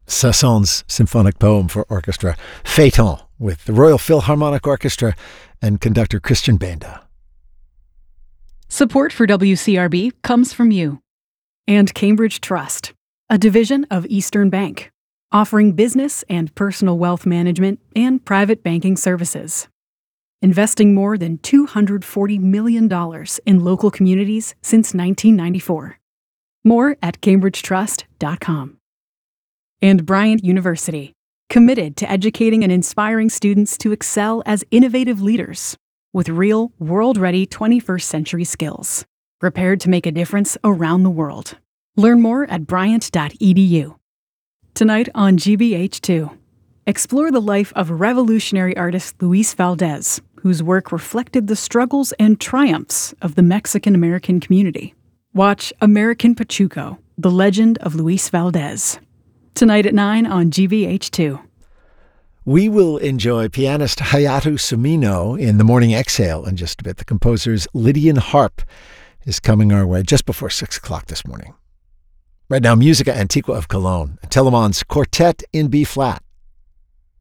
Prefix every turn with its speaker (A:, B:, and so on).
A: Sasson's symphonic poem for orchestra, Phaeton, with the Royal Philharmonic Orchestra and conductor Christian Benda.
B: Support for WCRB comes from you and Cambridge Trust, a division of Eastern Bank, offering business and personal wealth management and private banking services. Investing more than $240 million in local communities since 1994. More at cambridgetrust.com. And Bryant University, committed to educating and inspiring students to excel as innovative leaders with real, world-ready 21st century skills, prepared to make a difference around the world. Learn more at bryant.edu. Tonight on GBH2, explore the life of revolutionary artist Luis Valdez, whose work reflected the struggles and triumphs of the Mexican-American community. Watch American Pachuco, The Legend of Luis Valdez. Tonight at 9 on GBH2.
A: We will enjoy pianist Hayato Sumino in The Morning Exhale in just a bit. The composer's Lydian Harp is coming our way just before 6 o'clock this morning. Right now, Musica Antigua of Cologne, Telemon's Quartet in B-flat.